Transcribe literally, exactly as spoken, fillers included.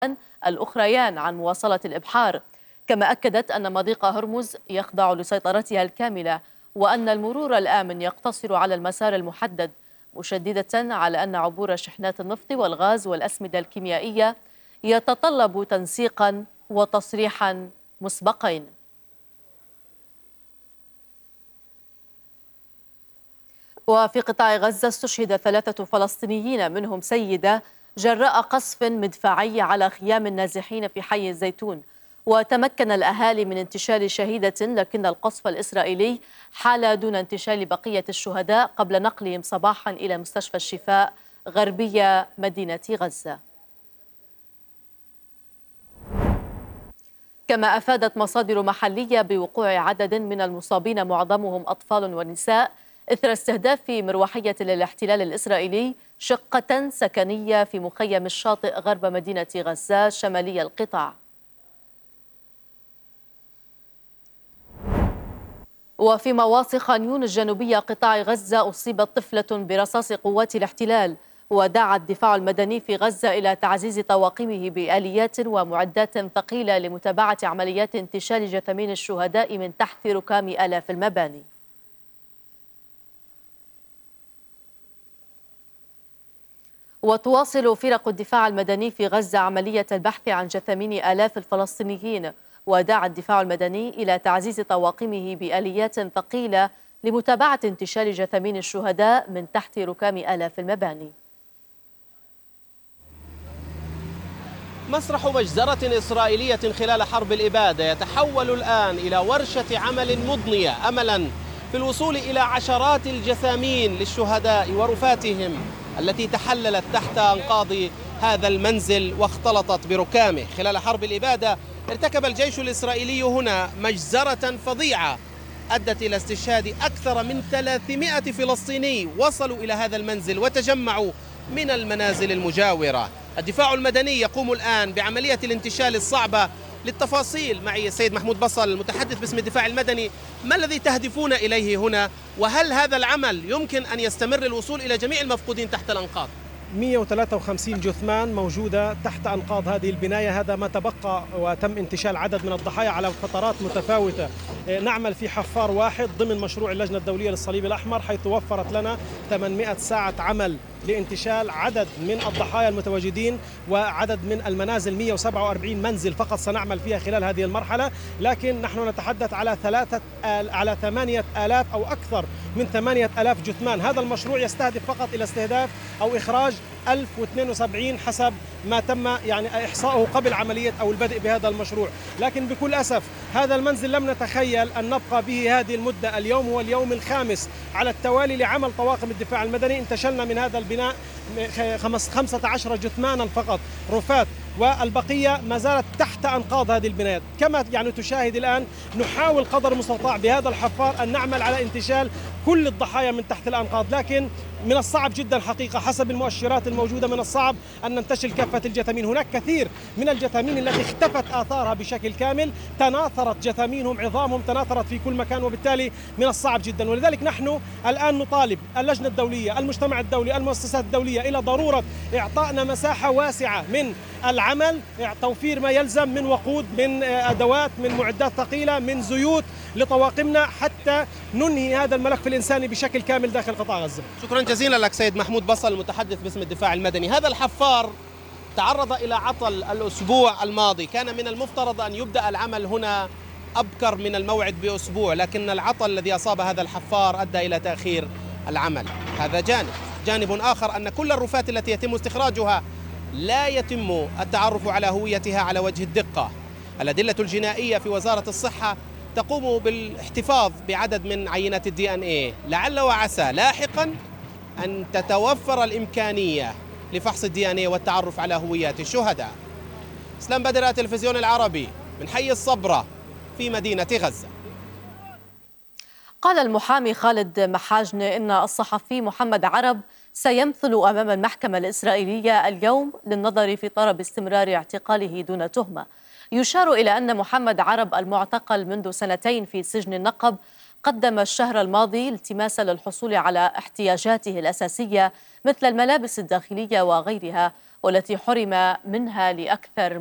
الأخريان عن مواصلة الإبحار. كما أكدت أن مضيق هرمز يخضع لسيطرتها الكاملة، وأن المرور الآمن يقتصر على المسار المحدد، مشددة على أن عبور شحنات النفط والغاز والأسمدة الكيميائية يتطلب تنسيقا وتصريحا مسبقين. وفي قطاع غزة استشهد ثلاثة فلسطينيين منهم سيدة جراء قصف مدفعي على خيام النازحين في حي الزيتون. وتمكن الأهالي من انتشال شهيدة، لكن القصف الإسرائيلي حال دون انتشال بقية الشهداء قبل نقلهم صباحا إلى مستشفى الشفاء غربية مدينة غزة. كما أفادت مصادر محلية بوقوع عدد من المصابين معظمهم أطفال ونساء إثر استهداف مروحية للاحتلال الإسرائيلي شقة سكنية في مخيم الشاطئ غرب مدينة غزة شمالي القطاع. وفي مواصي خان يونس جنوبية قطاع غزة أصيبت طفلة برصاص قوات الاحتلال، ودعا الدفاع المدني في غزة إلى تعزيز طواقمه بآليات ومعدات ثقيلة لمتابعة عمليات انتشال جثامين الشهداء من تحت ركام آلاف المباني. وتواصل فرق الدفاع المدني في غزة عملية البحث عن جثامين آلاف الفلسطينيين، ودعا الدفاع المدني إلى تعزيز طواقمه بآليات ثقيلة لمتابعة انتشال جثامين الشهداء من تحت ركام آلاف المباني. مسرح مجزرة إسرائيلية خلال حرب الإبادة يتحول الآن إلى ورشة عمل مضنية أملا في الوصول إلى عشرات الجثامين للشهداء ورفاتهم التي تحللت تحت أنقاض هذا المنزل واختلطت بركامه. خلال حرب الإبادة ارتكب الجيش الإسرائيلي هنا مجزرة فظيعة أدت إلى استشهاد أكثر من ثلاثمائة فلسطيني وصلوا إلى هذا المنزل وتجمعوا من المنازل المجاورة. الدفاع المدني يقوم الآن بعملية الانتشال الصعبة. للتفاصيل معي السيد محمود بصل المتحدث باسم الدفاع المدني. ما الذي تهدفون إليه هنا، وهل هذا العمل يمكن أن يستمر الوصول إلى جميع المفقودين تحت الأنقاض؟ مئة وثلاثة وخمسين جثمان موجودة تحت أنقاض هذه البناية، هذا ما تبقى، وتم انتشال عدد من الضحايا على فترات متفاوتة. نعمل في حفار واحد ضمن مشروع اللجنة الدولية للصليب الأحمر، حيث وفرت لنا ثمانمائة ساعة عمل لانتشال عدد من الضحايا المتواجدين وعدد من المنازل. مئة وسبعة وأربعين منزل فقط سنعمل فيها خلال هذه المرحلة، لكن نحن نتحدث على ثلاثة آل على ثمانية آلاف أو أكثر من ثمانية آلاف جثمان. هذا المشروع يستهدف فقط إلى استهداف أو إخراج ألف واثنين وسبعين حسب ما تم يعني إحصاؤه قبل عملية أو البدء بهذا المشروع. لكن بكل أسف هذا المنزل لم نتخيل أن نبقى به هذه المدة. اليوم هو اليوم الخامس على التوالي لعمل طواقم الدفاع المدني. انتشلنا من هذا البناء خمسة عشر جثمانا فقط رفات، والبقية ما زالت تحت أنقاض هذه البنايات. كما يعني تشاهد الآن نحاول قدر المستطاع بهذا الحفار أن نعمل على انتشال كل الضحايا من تحت الأنقاض، لكن من الصعب جدا حقيقة حسب المؤشرات الموجودة من الصعب أن ننتشل كافة الجثامين. هناك كثير من الجثامين التي اختفت آثارها بشكل كامل، تناثرت جثامينهم، عظامهم تناثرت في كل مكان، وبالتالي من الصعب جدا. ولذلك نحن الآن نطالب اللجنة الدولية، المجتمع الدولي، المؤسسات الدولية إلى ضرورة إعطائنا مساحة واسعة من العمل، توفير ما يلزم من وقود، من أدوات، من معدات ثقيلة، من زيوت لطواقمنا حتى ننهي هذا الملف الإنساني بشكل كامل داخل قطاع غزة. شكرا جزيلا لك سيد محمود بصل المتحدث باسم الدفاع المدني. هذا الحفار تعرض إلى عطل الأسبوع الماضي، كان من المفترض أن يبدأ العمل هنا أبكر من الموعد بأسبوع، لكن العطل الذي أصاب هذا الحفار أدى إلى تأخير العمل. هذا جانب. جانب آخر أن كل الرفات التي يتم استخراجها لا يتم التعرف على هويتها على وجه الدقة. الأدلة الجنائية في وزارة الصحة تقوم بالاحتفاظ بعدد من عينات الدي ان ايه، لعل وعسى لاحقا أن تتوفر الإمكانية لفحص الدي ان ايه والتعرف على هويات الشهداء. اسلام بدر، التلفزيون العربي من حي الصبرة في مدينة غزة. قال المحامي خالد محاجن إن الصحفي محمد عرب سيمثل أمام المحكمة الإسرائيلية اليوم للنظر في طلب استمرار اعتقاله دون تهمة. يشار إلى أن محمد عرب المعتقل منذ سنتين في سجن النقب قدم الشهر الماضي التماسا للحصول على احتياجاته الأساسية مثل الملابس الداخلية وغيرها، والتي حرم منها لأكثر